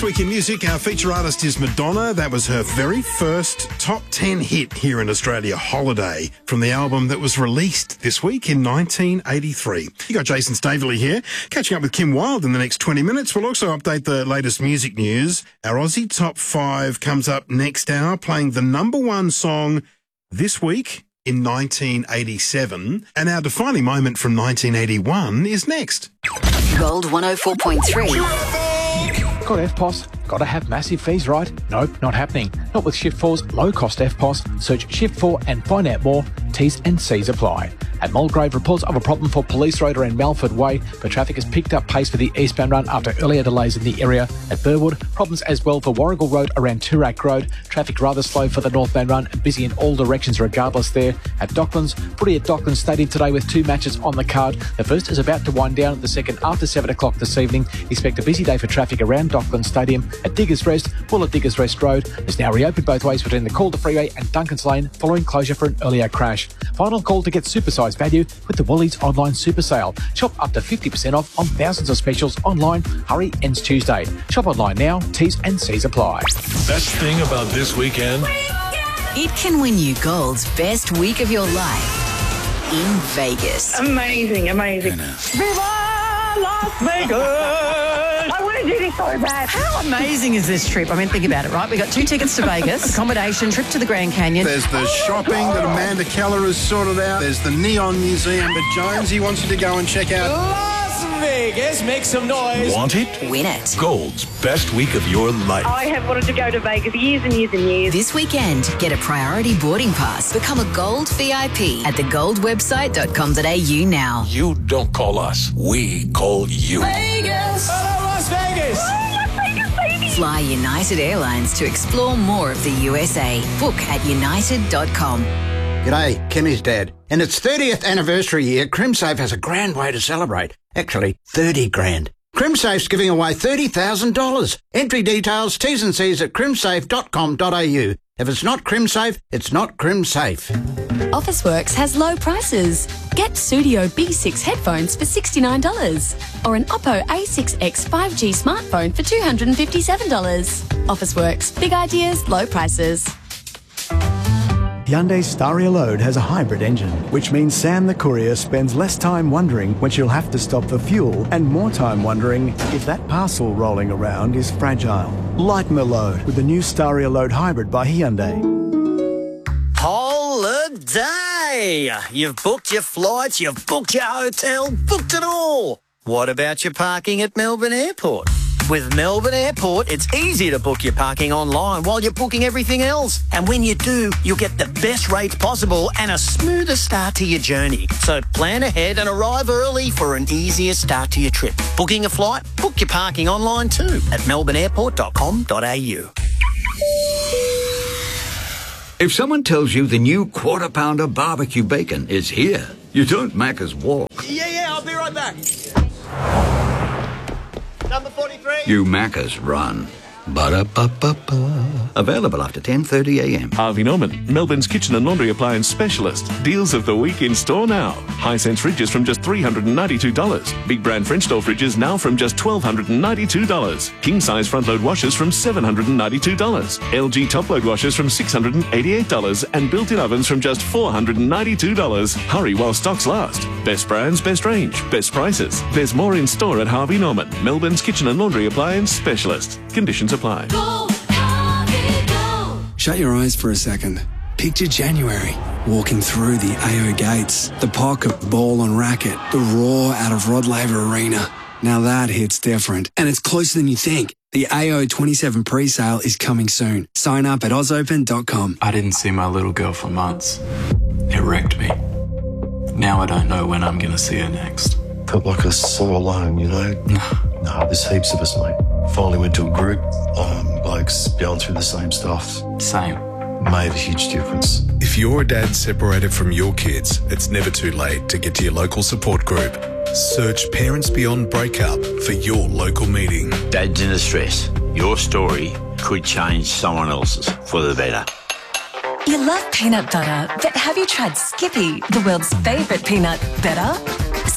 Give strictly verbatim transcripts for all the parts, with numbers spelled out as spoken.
This week in music, our feature artist is Madonna. That was her very first top ten hit here in Australia, Holiday, from the album that was released this week in nineteen eighty-three. You got Jason Staveley here, catching up with Kim Wilde in the next twenty minutes. We'll also update the latest music news. Our Aussie Top five comes up next hour, playing the number one song this week in nineteen eighty-seven. And our defining moment from nineteen eighty-one is next. Gold one oh four point three. Got F P O S? Gotta have massive fees, right? Nope, not happening. Not with Shift four's low-cost F P O S. Search Shift four and find out more. T's and C's apply. At Mulgrave, reports of a problem for Police Road around Melford Way, but traffic has picked up pace for the eastbound run after earlier delays in the area. At Burwood, problems as well for Warrigal Road around Toorak Road. Traffic rather slow for the northbound run and busy in all directions regardless there. At Docklands, footy at Docklands Stadium today with two matches on the card. The first is about to wind down, the second after seven o'clock this evening. Expect a busy day for traffic around Docklands Stadium. At Diggers Rest, full at Diggers Rest Road is now reopened both ways between the Calder Freeway and Duncan's Lane following closure for an earlier crash. Final call to get supersized value with the Woolies online super sale. Shop up to fifty percent off on thousands of specials online. Hurry ends Tuesday. Shop online now. T's and C's apply. Best thing about this weekend? It can win you Gold's best week of your life in Vegas. Amazing, amazing. Viva Las Vegas! I want to do this so bad. How amazing is this trip? I mean, think about it, right? We got two tickets to Vegas, accommodation, trip to the Grand Canyon. There's the shopping that Amanda Keller has sorted out. There's the Neon Museum that Jonesy wants you to go and check out. Las Vegas, make some noise. Want it? Win it. Gold's best week of your life. I have wanted to go to Vegas years and years and years. This weekend, get a priority boarding pass. Become a Gold V I P at the gold website dot com dot a u now. You don't call us, we call you. Vegas! Hello, Las Vegas! Fly United Airlines to explore more of the U S A. Book at united dot com. G'day, Kenny's dad. In its thirtieth anniversary year, CrimSafe has a grand way to celebrate. Actually, thirty grand. CrimSafe's giving away thirty thousand dollars. Entry details, T's and C's at crimsafe dot com dot a u. If it's not CrimSafe, it's not CrimSafe. Officeworks has low prices. Get Studio B six headphones for sixty-nine dollars or an Oppo A six X five G smartphone for two hundred fifty-seven dollars. Officeworks, big ideas, low prices. Hyundai Staria Load has a hybrid engine, which means Sam the courier spends less time wondering when she'll have to stop for fuel and more time wondering if that parcel rolling around is fragile. Lighten the load with the new Staria Load Hybrid by Hyundai. Holiday! You've booked your flights, you've booked your hotel, booked it all. What about your parking at Melbourne Airport? With Melbourne Airport, it's easy to book your parking online while you're booking everything else. And when you do, you'll get the best rates possible and a smoother start to your journey. So plan ahead and arrive early for an easier start to your trip. Booking a flight? Book your parking online too at melbourne airport dot com dot a u. If someone tells you the new Quarter Pounder barbecue bacon is here, you don't Macca's walk. Yeah, yeah, I'll be right back. Number forty-three. You Macca's run. Ba-da-ba-ba-ba. Available after ten thirty a m. Harvey Norman, Melbourne's kitchen and laundry appliance specialist. Deals of the week in store now. Hisense fridges from just three hundred ninety-two dollars. Big brand French door fridges now from just one thousand two hundred ninety-two dollars. King size front load washers from seven hundred ninety-two dollars. L G top load washers from six hundred eighty-eight dollars. And built-in ovens from just four hundred ninety-two dollars. Hurry while stocks last. Best brands, best range, best prices. There's more in store at Harvey Norman, Melbourne's kitchen and laundry appliance specialist. Conditions apply. Go, Harvey, go. Shut your eyes for a second. Picture January, walking through the A O gates, the pocket, ball and racket, the roar out of Rod Laver Arena. Now that hits different, and it's closer than you think. The A O twenty-seven pre-sale is coming soon. Sign up at oz open dot com. I didn't see my little girl for months. It wrecked me. Now I don't know when I'm going to see her next. Felt like I was so alone, you know? No, there's heaps of us, mate. Finally went to a group, um, blokes going through the same stuff. Same. Made a huge difference. If you're a dad separated from your kids, it's never too late to get to your local support group. Search Parents Beyond Breakup for your local meeting. Dads in distress. Your story could change someone else's for the better. You love peanut butter, but have you tried Skippy, the world's favourite peanut butter?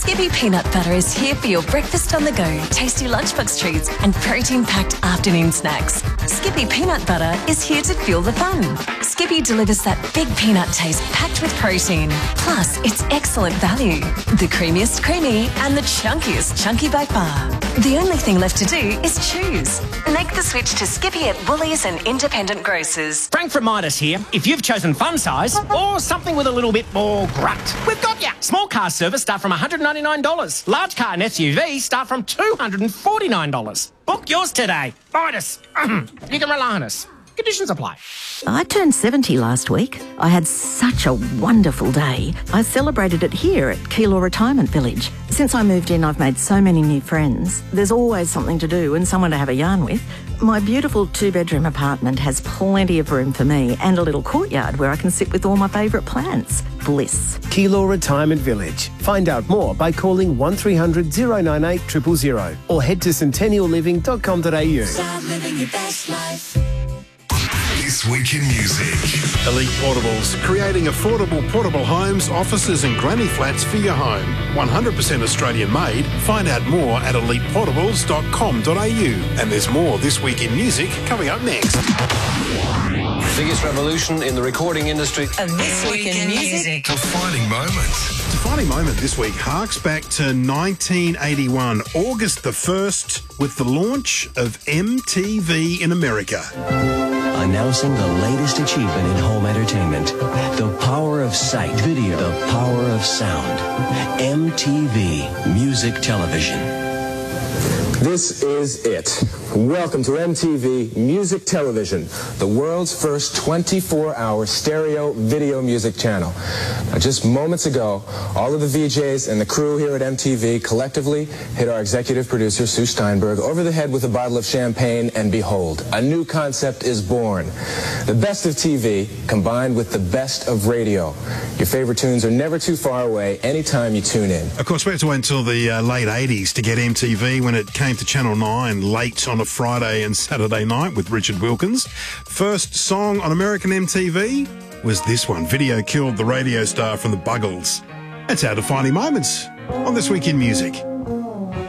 Skippy Peanut Butter is here for your breakfast on the go, tasty lunchbox treats and protein-packed afternoon snacks. Skippy Peanut Butter is here to fuel the fun. Skippy delivers that big peanut taste packed with protein. Plus, it's excellent value. The creamiest creamy and the chunkiest chunky by far. The only thing left to do is choose. Make the switch to Skippy at Woolies and independent grocers. Frank from Midas here. If you've chosen fun size or something with a little bit more grunt, we've got ya. Small car service start from one hundred ninety-nine dollars. Large car and S U V start from two hundred forty-nine dollars. Book yours today. Midas. You can rely on us. Conditions apply. I turned seventy last week. I had such a wonderful day. I celebrated it here at Keilor Retirement Village. Since I moved in, I've made so many new friends. There's always something to do and someone to have a yarn with. My beautiful two-bedroom apartment has plenty of room for me and a little courtyard where I can sit with all my favourite plants. Bliss. Keilor Retirement Village. Find out more by calling one three hundred zero nine eight zero zero zero or head to centennial living dot com dot a u. Start living your best life. This Week in Music. Elite Portables, creating affordable portable homes, offices and granny flats for your home. one hundred percent Australian made. Find out more at elite portables dot com dot a u. And there's more This Week in Music coming up next. Biggest revolution in the recording industry. And This Week in Music. Defining moment. Defining moment this week harks back to nineteen eighty-one, August the first, with the launch of M T V in America. Announcing the latest achievement in home entertainment. The power of sight, video, the power of sound. M T V Music Television. This is it. Welcome to M T V Music Television, the world's first twenty-four hour stereo video music channel. Now, just moments ago, all of the V Js and the crew here at M T V collectively hit our executive producer, Sue Steinberg, over the head with a bottle of champagne, and behold, a new concept is born. The best of T V combined with the best of radio. Your favorite tunes are never too far away anytime you tune in. Of course, we had to wait until the uh, late eighties to get M T V when it came to Channel nine late on a Friday and Saturday night with Richard Wilkins. First song on American M T V was this one, Video Killed the Radio Star from the Buggles. That's our defining moments on This Week in Music.